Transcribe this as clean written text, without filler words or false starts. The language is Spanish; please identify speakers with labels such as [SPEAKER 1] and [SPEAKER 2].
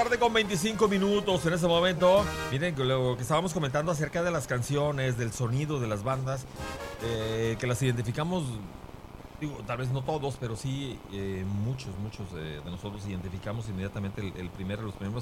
[SPEAKER 1] tarde con 25 minutos en este momento. Miren lo que estábamos comentando acerca de las canciones, del sonido de las bandas, que las identificamos, digo, tal vez no todos, pero sí muchos de nosotros identificamos inmediatamente los primeros